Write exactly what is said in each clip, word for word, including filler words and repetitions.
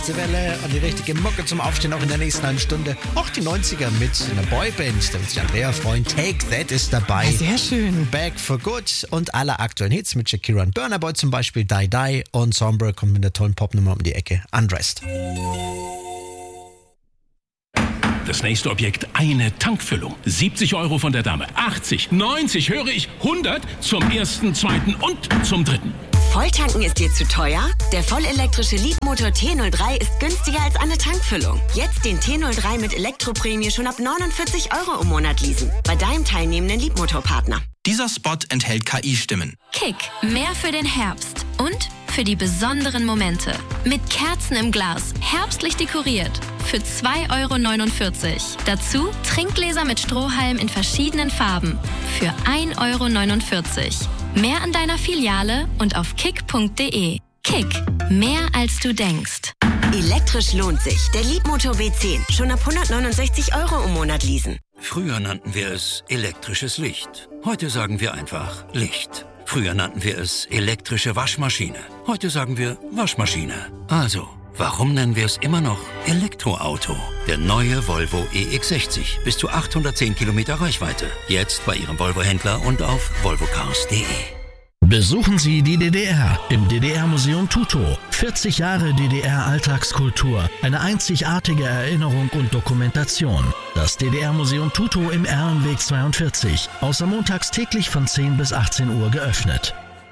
Ostseewelle und die richtige Mucke zum Aufstehen auch in der nächsten halben Stunde. Auch die neunziger mit einer Boyband, da wird sich Andrea freuen. Take That ist dabei. Sehr schön. Back for Good und alle aktuellen Hits mit Shakira und Burna Boy zum Beispiel. Die Die und Sombra kommt mit einer tollen Popnummer um die Ecke. Undressed. Das nächste Objekt, eine Tankfüllung. siebzig Euro von der Dame, achtzig, neunzig, höre ich, hundert zum ersten, zweiten und zum dritten. Volltanken ist dir zu teuer? Der vollelektrische Leapmotor T null drei ist günstiger als eine Tankfüllung. Jetzt den T null drei mit Elektroprämie schon ab neunundvierzig Euro im Monat leasen. Bei deinem teilnehmenden Leapmotor-Partner. Dieser Spot enthält K I-Stimmen. Kick, mehr für den Herbst und für die besonderen Momente. Mit Kerzen im Glas, herbstlich dekoriert. Für zwei Euro neunundvierzig. Dazu Trinkgläser mit Strohhalm in verschiedenen Farben. Für ein Euro neunundvierzig. Mehr an deiner Filiale und auf kick punkt de. Kick, mehr als du denkst. Elektrisch lohnt sich. Der Leapmotor W zehn. Schon ab hundertneunundsechzig Euro im Monat leasen. Früher nannten wir es elektrisches Licht. Heute sagen wir einfach Licht. Früher nannten wir es elektrische Waschmaschine. Heute sagen wir Waschmaschine. Also, warum nennen wir es immer noch Elektroauto? Der neue Volvo E X sechzig. Bis zu achthundertzehn Kilometer Reichweite. Jetzt bei Ihrem Volvo-Händler und auf volvocars punkt de. Besuchen Sie die D D R im D D R-Museum Tutow. vierzig Jahre D D R-Alltagskultur. Eine einzigartige Erinnerung und Dokumentation. Das D D R-Museum Tutow im Erlenweg zweiundvierzig. Außer montags täglich von zehn bis achtzehn Uhr geöffnet.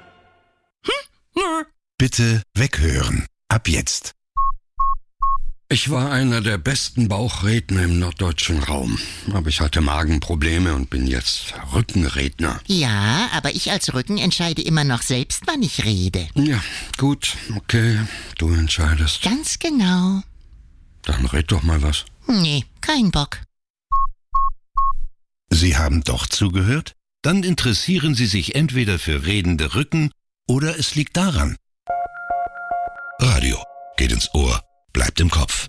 Bitte weghören. Ab jetzt. Ich war einer der besten Bauchredner im norddeutschen Raum. Aber ich hatte Magenprobleme und bin jetzt Rückenredner. Ja, aber ich als Rücken entscheide immer noch selbst, wann ich rede. Ja, gut, okay, du entscheidest. Ganz genau. Dann red doch mal was. Nee, kein Bock. Sie haben doch zugehört? Dann interessieren Sie sich entweder für redende Rücken oder es liegt daran. Radio geht ins Ohr. Bleibt im Kopf.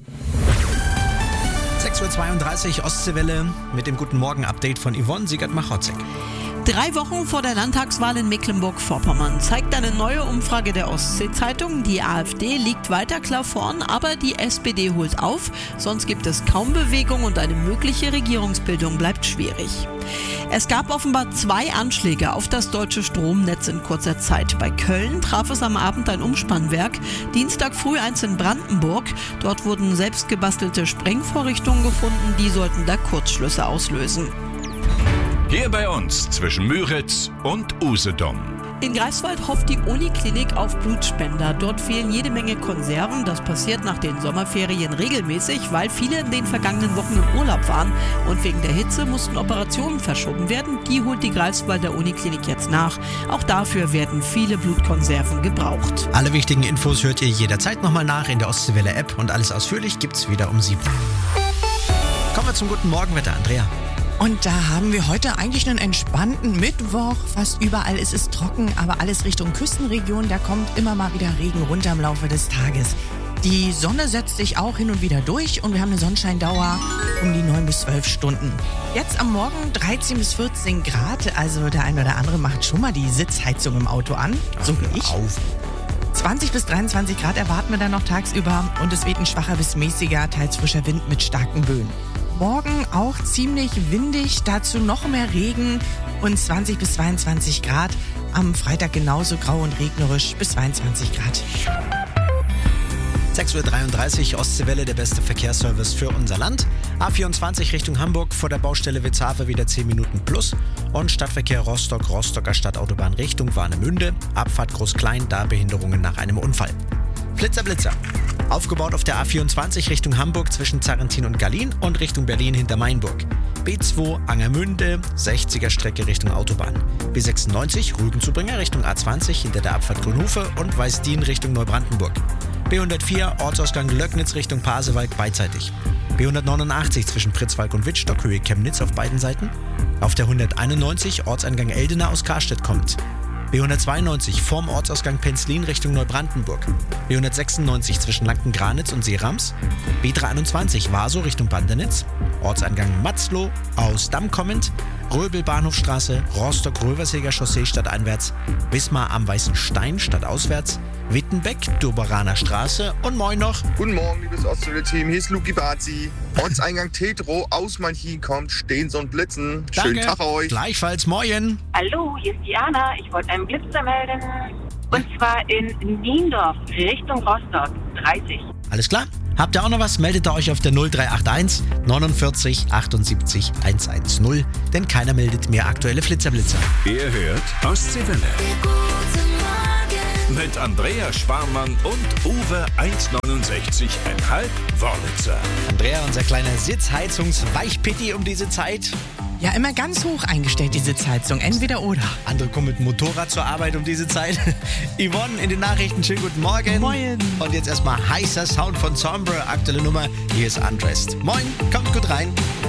sechs Uhr zweiunddreißig Ostseewelle mit dem Guten Morgen-Update von Yvonne Siegert-Machotzek. Drei Wochen vor der Landtagswahl in Mecklenburg-Vorpommern zeigt eine neue Umfrage der Ostsee-Zeitung, die AfD liegt weiter klar vorn, aber die S P D holt auf, sonst gibt es kaum Bewegung und eine mögliche Regierungsbildung bleibt schwierig. Es gab offenbar zwei Anschläge auf das deutsche Stromnetz in kurzer Zeit. Bei Köln traf es am Abend ein Umspannwerk, Dienstag früh eins in Brandenburg. Dort wurden selbstgebastelte Sprengvorrichtungen gefunden, die sollten da Kurzschlüsse auslösen. Hier bei uns zwischen Müritz und Usedom. In Greifswald hofft die Uniklinik auf Blutspender. Dort fehlen jede Menge Konserven. Das passiert nach den Sommerferien regelmäßig, weil viele in den vergangenen Wochen im Urlaub waren. Und wegen der Hitze mussten Operationen verschoben werden. Die holt die Greifswalder Uniklinik jetzt nach. Auch dafür werden viele Blutkonserven gebraucht. Alle wichtigen Infos hört ihr jederzeit nochmal nach in der Ostseewelle-App. Und alles ausführlich gibt's wieder um sieben. Kommen wir zum guten Morgenwetter, Andrea. Und da haben wir heute eigentlich einen entspannten Mittwoch. Fast überall ist es trocken, aber alles Richtung Küstenregion. Da kommt immer mal wieder Regen runter im Laufe des Tages. Die Sonne setzt sich auch hin und wieder durch und wir haben eine Sonnenscheindauer um die neun bis zwölf Stunden. Jetzt am Morgen dreizehn bis vierzehn Grad. Also der eine oder andere macht schon mal die Sitzheizung im Auto an. So wie ich. Auf. zwanzig bis dreiundzwanzig Grad erwarten wir dann noch tagsüber. Und es weht ein schwacher bis mäßiger, teils frischer Wind mit starken Böen. Morgen auch ziemlich windig, dazu noch mehr Regen und zwanzig bis zweiundzwanzig Grad. Am Freitag genauso grau und regnerisch bis zweiundzwanzig Grad. sechs Uhr dreiunddreißig Ostseewelle, der beste Verkehrsservice für unser Land. A vierundzwanzig Richtung Hamburg, vor der Baustelle Witzhafe wieder zehn Minuten plus. Und Stadtverkehr Rostock, Rostocker Stadtautobahn Richtung Warnemünde. Abfahrt Groß-Klein, da Behinderungen nach einem Unfall. Flitzer, Blitzer. Aufgebaut auf der A vierundzwanzig Richtung Hamburg zwischen Zarrentin und Gallien und Richtung Berlin hinter Mainburg. B zwei Angermünde, sechziger Strecke Richtung Autobahn. B sechsundneunzig Rügenzubringer Richtung A zwanzig hinter der Abfahrt Grünhofe und Weißdien Richtung Neubrandenburg. B hundertvier Ortsausgang Löcknitz Richtung Pasewalk beidseitig. B hundertneunundachtzig zwischen Pritzwalk und Wittstock Höhe Chemnitz auf beiden Seiten. Auf der hunderteinundneunzig Ortseingang Eldena aus Karstedt kommt. B hundertzweiundneunzig vorm Ortsausgang Penzlin Richtung Neubrandenburg. B hundertsechsundneunzig zwischen Lanken-Granitz und Seerams. B dreihunderteinundzwanzig Warsow Richtung Bandernitz. Ortseingang Matzloh aus Damm kommend. Röbel Bahnhofstraße, Rostock-Röversäger Chaussee stadteinwärts, Wismar am Weißen Stein stadtauswärts, Wittenbeck, Doberaner Straße und moin noch. Guten Morgen, liebes Ostwelle-Team, hier ist Luki Bazi. Ortseingang Tetro, aus Malchin kommt, stehen so ein Blitzen. Schönen Danke. Tag euch. Gleichfalls, moin. Hallo, hier ist Diana. Ich wollte einen Blitzer melden. Und zwar in Niendorf, Richtung Rostock, dreißig. Alles klar? Habt ihr auch noch was? Meldet ihr euch auf der null drei acht eins neunundvierzig achtundsiebzig hundertzehn, denn keiner meldet mehr aktuelle Flitzerblitzer. Ihr hört Ostseewelle. Mit Andrea Schwarmann und Uwe eins neunundsechzig Komma fünf Wörlitzer. Andrea, unser kleiner Sitzheizungs-Weichpitti um diese Zeit. Ja, immer ganz hoch eingestellt, die Sitzheizung. Entweder oder. Andere kommen mit dem Motorrad zur Arbeit um diese Zeit. Yvonne in den Nachrichten, schönen guten Morgen. Moin. Und jetzt erstmal heißer Sound von Sombre, aktuelle Nummer. Hier ist Undressed. Moin, kommt gut rein.